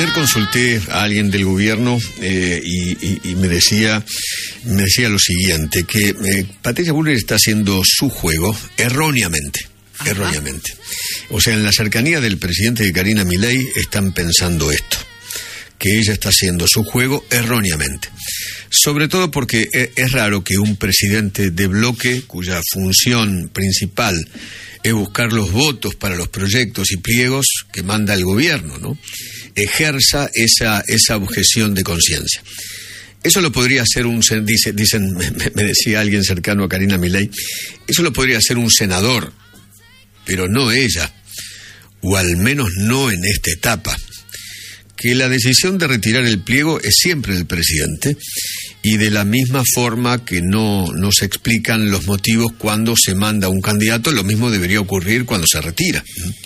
Ayer consulté a alguien del gobierno y me decía lo siguiente, que Patricia Bullrich está haciendo su juego erróneamente. O sea, en la cercanía del presidente de Karina Milei están pensando esto, que ella está haciendo su juego erróneamente. Sobre todo porque es raro que un presidente de bloque, cuya función principal es buscar los votos para los proyectos y pliegos que manda el gobierno, ¿no?, ejerza esa objeción de conciencia. Eso lo podría hacer me decía alguien cercano a Karina Milei, eso lo podría hacer un senador, pero no ella, o al menos no en esta etapa. Que la decisión de retirar el pliego es siempre del presidente, y de la misma forma que no se explican los motivos cuando se manda un candidato, lo mismo debería ocurrir cuando se retira.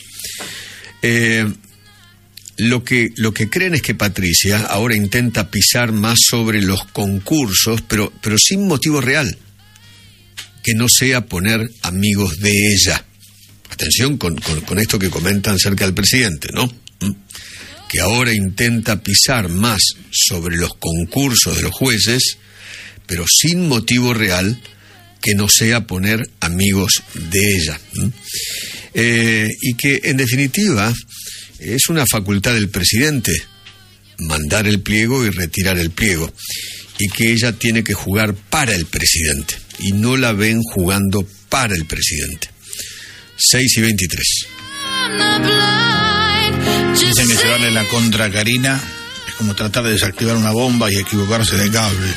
Lo que creen es que Patricia ahora intenta pisar más sobre los concursos, pero sin motivo real, que no sea poner amigos de ella. Atención con esto que comentan cerca del presidente, ¿no? Que ahora intenta pisar más sobre los concursos de los jueces, pero sin motivo real, que no sea poner amigos de ella. Y que, en definitiva, es una facultad del presidente mandar el pliego y retirar el pliego, y que ella tiene que jugar para el presidente, y no la ven jugando para el presidente. 6:23. Dicen que llevarle la contra a Karina es como tratar de desactivar una bomba y equivocarse de cable.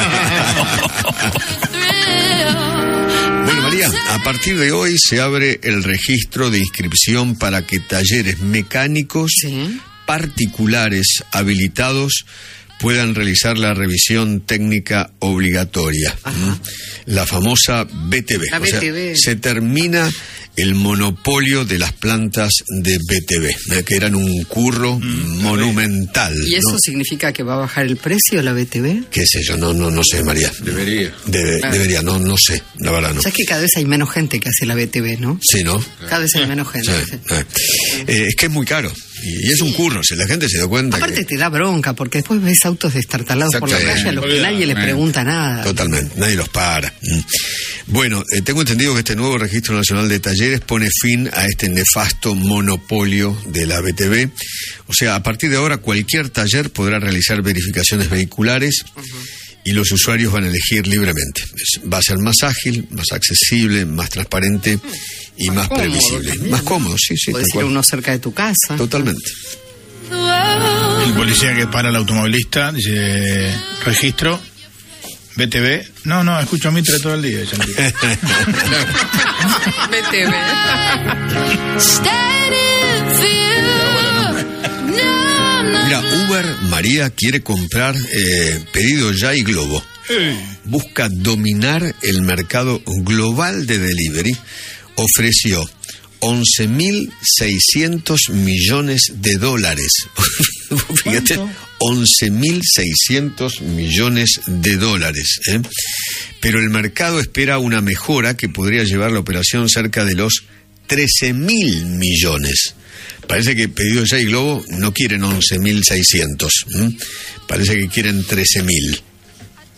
Bueno, María, a partir de hoy se abre el registro de inscripción para que talleres mecánicos particulares habilitados puedan realizar la revisión técnica obligatoria. La famosa BTV. La BTV. O sea, se termina el monopolio de las plantas de BTV, que eran un curro monumental. ¿Y eso significa que va a bajar el precio la BTV? ¿Qué sé yo? No sé, María. Debería. Debería, no sé, la verdad no. O sea, es que cada vez hay menos gente que hace la BTV, ¿no? Sí, ¿no? Cada vez hay menos gente. Es que es muy caro. Y es un curro, si la gente se da cuenta. Aparte te da bronca, porque después ves autos destartalados por la calle a los que nadie les pregunta nada. Totalmente, nadie los para. Bueno, tengo entendido que este nuevo Registro Nacional de Talleres pone fin a este nefasto monopolio de la BTV. O sea, a partir de ahora cualquier taller podrá realizar verificaciones vehiculares y los usuarios van a elegir libremente. Va a ser más ágil, más accesible, más transparente y más previsible. Más cómodo, sí. Puede ser uno cerca de tu casa. Totalmente. El policía que para al automovilista dice: registro, BTV. No, escucho Mitre todo el día. BTV. Mira, Uber, María, quiere comprar Pedido Ya y Globo. Busca dominar el mercado global de delivery. Ofreció $11.600 millones. Fíjate, $11.600 millones. Pero el mercado espera una mejora que podría llevar la operación cerca de los 13.000 millones. Parece que Pedido Ya y Globo no quieren 11.600. Parece que quieren 13.000.